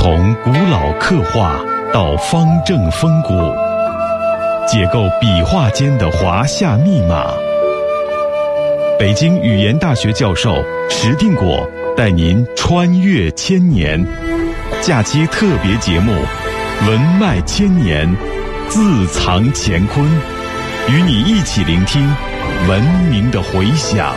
从古老刻画到方正风骨，解构笔画间的华夏密码。北京语言大学教授石定国带您穿越千年，假期特别节目《文脉千年，自藏乾坤》，与你一起聆听文明的回响。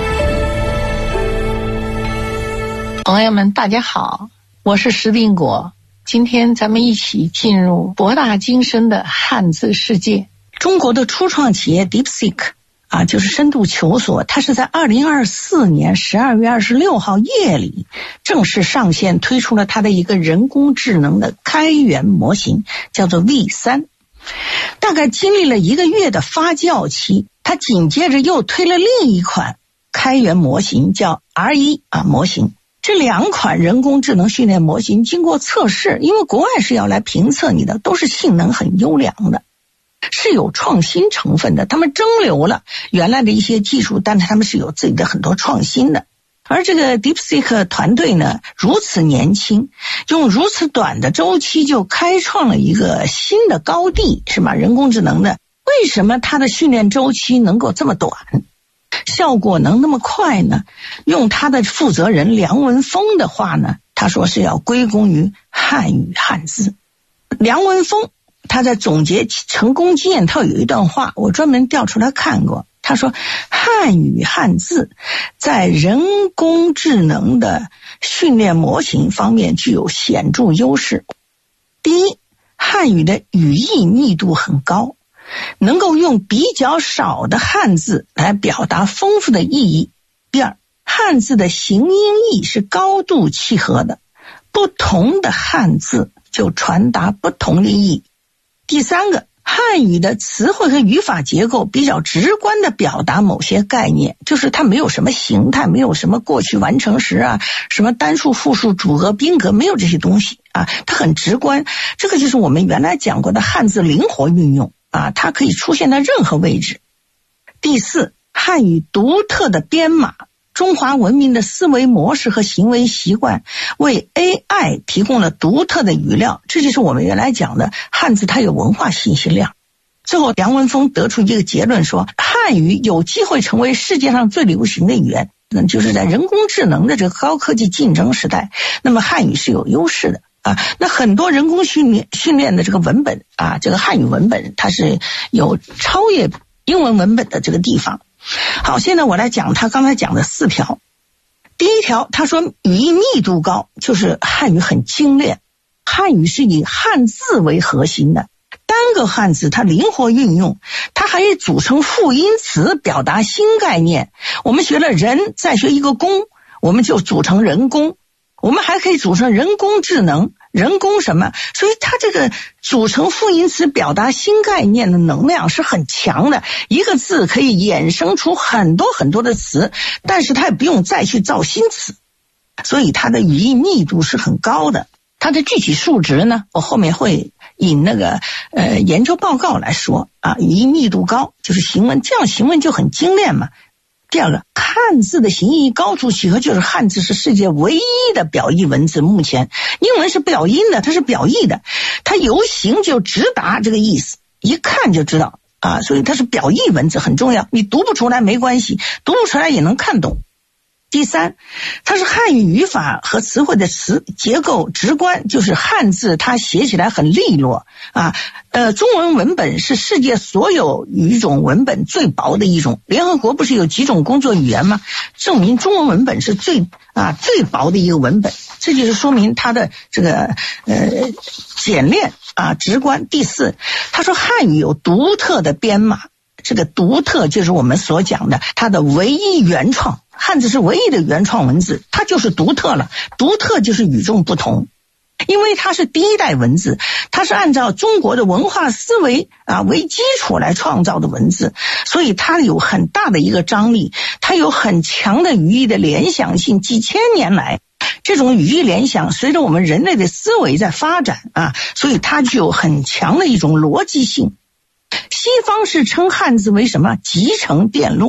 朋友们大家好，我是石定国，今天咱们一起进入博大精深的汉字世界。中国的初创企业 DeepSeek 就是深度求索，它是在2024年12月26号夜里正式上线，推出了它的一个人工智能的开源模型，叫做 V3。大概经历了1个月的发酵期，它紧接着又推了另一款开源模型，叫 R1 模型。这2款人工智能训练模型经过测试，因为国外是要来评测你的，都是性能很优良的，是有创新成分的。他们蒸馏了原来的一些技术，但是他们是有自己的很多创新的。而这个 DeepSeek 团队呢，如此年轻，用如此短的周期就开创了一个新的高地，是吧？人工智能的，为什么它的训练周期能够这么短，效果能那么快呢？用他的负责人梁文峰的话呢，他说是要归功于汉语汉字。梁文峰他在总结成功经验，他有一段话我专门调出来看过。他说汉语汉字在人工智能的训练模型方面具有显著优势。第一，汉语的语义密度很高，能够用比较少的汉字来表达丰富的意义。第二，汉字的形音义是高度契合的，不同的汉字就传达不同的意义。第三个，汉语的词汇和语法结构比较直观地表达某些概念，就是它没有什么形态，没有什么过去完成时什么单数复数主格宾格，没有这些东西它很直观。这个就是我们原来讲过的汉字灵活运用它可以出现在任何位置。第四，汉语独特的编码，中华文明的思维模式和行为习惯为 AI 提供了独特的语料，这就是我们原来讲的汉字它有文化信息量。最后梁文峰得出一个结论说，汉语有机会成为世界上最流行的语言，就是在人工智能的这个高科技竞争时代，那么汉语是有优势的那很多人工训练的这个文本这个汉语文本它是有超越英文文本的这个地方。好，现在我来讲他刚才讲的4条。第一条，他说语义密度高，就是汉语很精炼，汉语是以汉字为核心的，单个汉字它灵活运用，它还以组成复音词表达新概念。我们学了人，再学一个工，我们就组成人工，我们还可以组成人工智能，人工什么，所以它这个组成复音词表达新概念的能量是很强的，一个字可以衍生出很多很多的词，但是它也不用再去造新词，所以它的语义密度是很高的。它的具体数值呢，我后面会引那个研究报告来说语义密度高就是行文，这样行文就很精炼嘛。第二个，汉字的形意高度契合，就是汉字是世界唯一的表意文字。目前英文是表音的，它是表意的，它由形就直达这个意思，一看就知道所以它是表意文字，很重要。你读不出来没关系，读不出来也能看懂。第三，它是汉语语法和词汇的词结构直观，就是汉字它写起来很利落中文文本是世界所有语种文本最薄的一种，联合国不是有几种工作语言吗？证明中文文本是最薄的一个文本，这就是说明它的这个简练直观。第四，他说汉语有独特的编码，这个独特就是我们所讲的它的唯一原创，汉字是唯一的原创文字，它就是独特了，独特就是与众不同。因为它是第一代文字，它是按照中国的文化思维为基础来创造的文字，所以它有很大的一个张力，它有很强的语义的联想性。几千年来这种语义联想随着我们人类的思维在发展所以它具有很强的一种逻辑性。西方是称汉字为什么？集成电路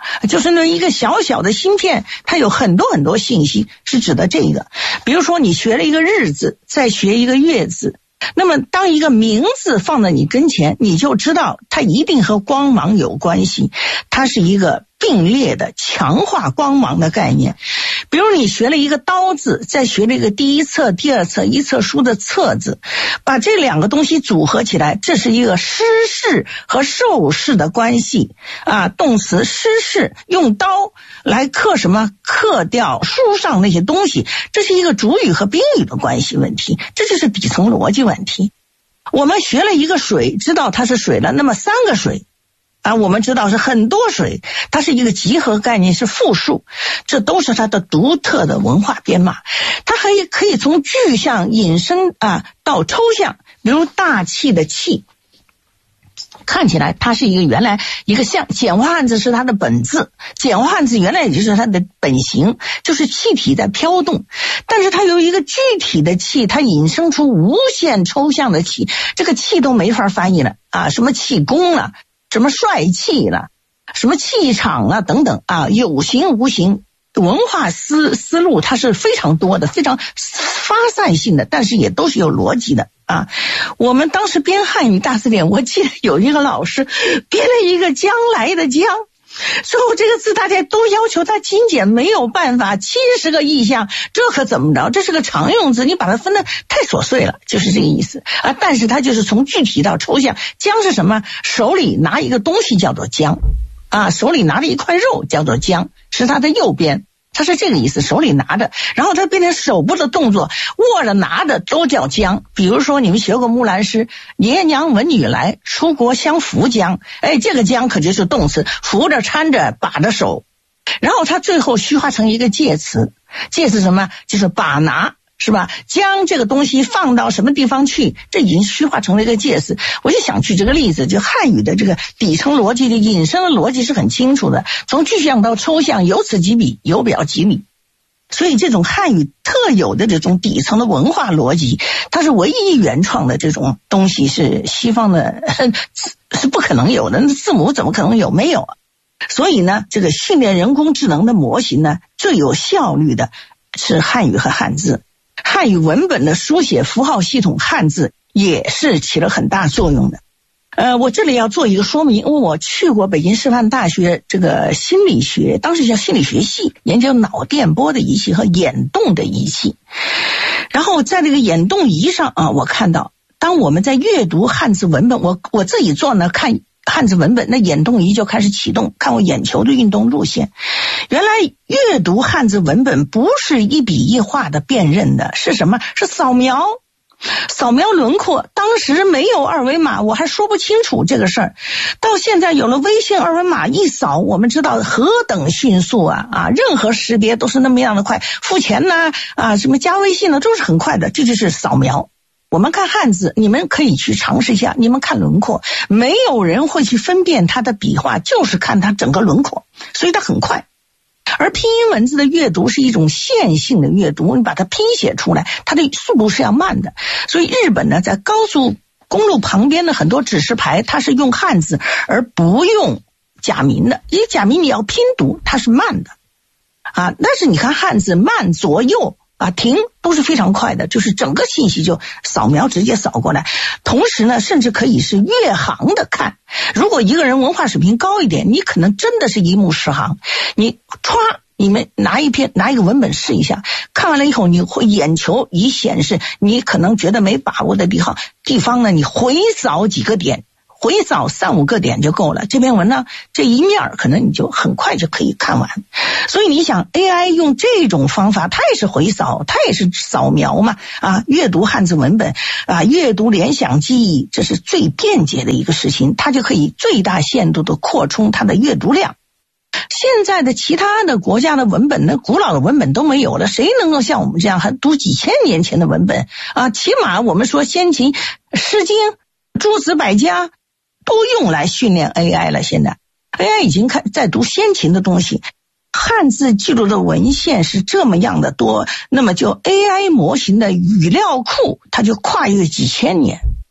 就是那一个小小的芯片，它有很多很多信息，是指的这个。比如说你学了一个日字，再学一个月字，那么当一个名字放在你跟前，你就知道它一定和光芒有关系，它是一个并列的强化光芒的概念。比如你学了一个刀字，再学了一个第一册第二册一册书的册字，把这两个东西组合起来，这是一个施事和受事的关系啊。动词施事用刀来刻什么？刻掉书上那些东西，这是一个主语和宾语的关系问题，这就是底层逻辑问题。我们学了一个水，知道它是水了，那么三个水啊，我们知道是很多水，它是一个集合概念，是复数，这都是它的独特的文化编码。它还可以从具象引申到抽象，比如大气的气，看起来它是一个原来一个像简化汉字是它的本字，简化汉字原来也就是它的本形，就是气体在飘动，但是它有一个具体的气，它引申出无限抽象的气，这个气都没法翻译了啊，什么气功了，什么帅气了，什么气场啊等等啊，有形无形。文化思路它是非常多的，非常发散性的，但是也都是有逻辑的啊。我们当时编汉语大词典，我记得有一个老师编了一个将来的将，最后这个字大家都要求它精简，没有办法，70个意象，这可怎么着？这是个常用字，你把它分得太琐碎了，就是这个意思啊。但是它就是从具体到抽象。将是什么？手里拿一个东西叫做将啊，手里拿着一块肉叫做将，是它的右边，它是这个意思，手里拿着，然后它变成手部的动作，握着拿着都叫将。比如说你们学过木兰诗，爷娘闻女来，出国相扶将，这个将可就是动词，扶着搀着把着手，然后它最后虚化成一个介词，介词什么？就是把拿，是吧？将这个东西放到什么地方去，这已经虚化成了一个介词。我就想举这个例子，就汉语的这个底层逻辑的引申的逻辑是很清楚的，从具象到抽象，由此及彼，由表及里。所以这种汉语特有的这种底层的文化逻辑，它是唯一原创的这种东西，是西方的是不可能有的，那字母怎么可能有？没有啊。所以呢，这个训练人工智能的模型呢，最有效率的是汉语和汉字。汉语文本的书写符号系统汉字也是起了很大作用的。我这里要做一个说明，因为我去过北京师范大学这个心理学，当时叫心理学系，研究脑电波的仪器和眼动的仪器。然后在这个眼动仪上啊，我看到当我们在阅读汉字文本，我自己做呢，看汉字文本，那眼动仪就开始启动，看我眼球的运动路线。原来阅读汉字文本不是一笔一画的辨认的，是什么？是扫描轮廓。当时没有二维码，我还说不清楚这个事儿。到现在有了微信二维码一扫，我们知道何等迅速啊！任何识别都是那么样的快，付钱呢什么加微信呢都是很快的，这就是扫描。我们看汉字，你们可以去尝试一下，你们看轮廓，没有人会去分辨它的笔画，就是看它整个轮廓，所以它很快。而拼音文字的阅读是一种线性的阅读，你把它拼写出来，它的速度是要慢的。所以日本呢，在高速公路旁边的很多指示牌，它是用汉字而不用假名的，因为假名你要拼读，它是慢的啊。但是你看汉字慢左右停都是非常快的，就是整个信息就扫描直接扫过来。同时呢，甚至可以是阅行的看。如果一个人文化水平高一点，你可能真的是一目十行。你们拿一个文本试一下，看完了以后，你会眼球一显示你可能觉得没把握的地方呢，你回扫几个点，回扫3-5个点就够了。这篇文呢，这一面可能你就很快就可以看完。所以你想 AI 用这种方法，它也是回扫，它也是扫描嘛阅读汉字文本阅读联想记忆，这是最便捷的一个事情，它就可以最大限度的扩充它的阅读量。现在的其他的国家的文本呢，古老的文本都没有了，谁能够像我们这样还读几千年前的文本起码我们说先秦诗经诸子百家都用来训练 AI 了。现在 AI 已经在读先秦的东西，汉字记录的文献是这么样的多，那么就 AI 模型的语料库它就跨越几千年。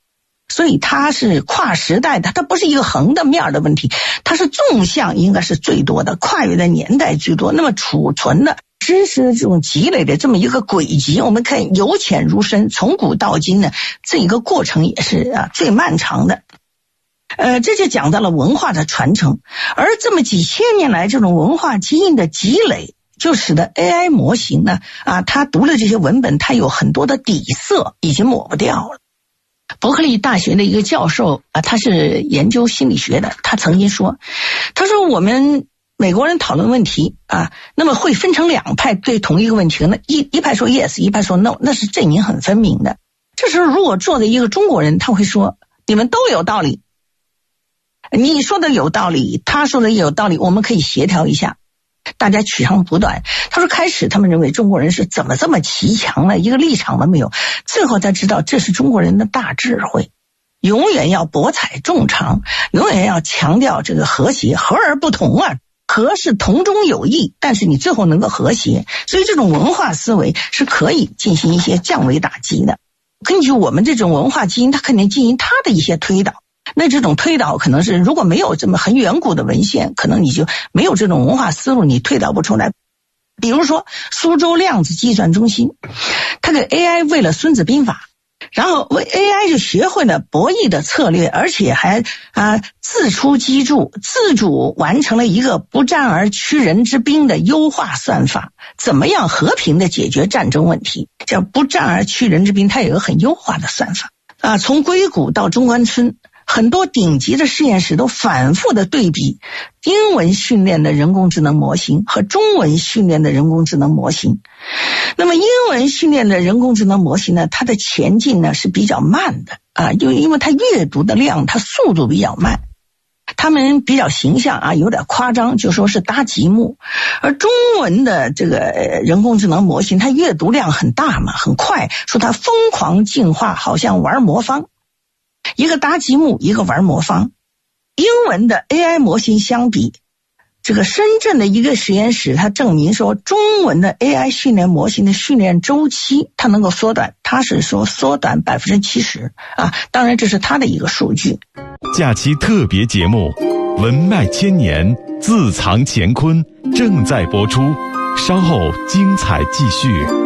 所以它是跨时代的，它不是一个横的面的问题，它是纵向应该是最多的，跨越的年代最多。那么储存的知识的这种积累的这么一个轨迹，我们看由浅入深，从古到今呢，这一个过程也是最漫长的。这就讲到了文化的传承，而这么几千年来这种文化基因的积累，就使得 AI 模型呢它读了这些文本，它有很多的底色已经抹不掉了。伯克利大学的一个教授他是研究心理学的，他曾经说，他说我们美国人讨论问题那么会分成两派，对同一个问题呢，一派说 yes， 一派说 no， 那是阵营很分明的。这时候如果坐在一个中国人，他会说你们都有道理，你说的有道理，他说的也有道理，我们可以协调一下，大家取长补短。他说开始他们认为中国人是怎么这么骑墙呢，一个立场都没有，最后才知道这是中国人的大智慧，永远要博采众长，永远要强调这个和谐，和而不同和是同中有异，但是你最后能够和谐，所以这种文化思维是可以进行一些降维打击的。根据我们这种文化基因，它肯定进行它的一些推导，那这种推导可能是如果没有这么很远古的文献，可能你就没有这种文化思路，你推导不出来。比如说苏州量子计算中心，它给 AI 喂了孙子兵法，然后 AI 就学会了博弈的策略，而且还自出机杼，自主完成了一个不战而屈人之兵的优化算法，怎么样和平的解决战争问题，叫不战而屈人之兵，它有一个很优化的算法从硅谷到中关村，很多顶级的实验室都反复的对比英文训练的人工智能模型和中文训练的人工智能模型。那么英文训练的人工智能模型呢，它的前进呢是比较慢的因为它阅读的量，它速度比较慢。他们比较形象有点夸张，就说是搭积木。而中文的这个人工智能模型，它阅读量很大嘛，很快，说它疯狂进化，好像玩魔方，一个搭积木，一个玩魔方。英文的 AI 模型相比，这个深圳的一个实验室，它证明说中文的 AI 训练模型的训练周期它能够缩短，它是说缩短 70% 当然这是它的一个数据。 假期特别节目《文脉千年，自藏乾坤》正在播出，稍后精彩继续。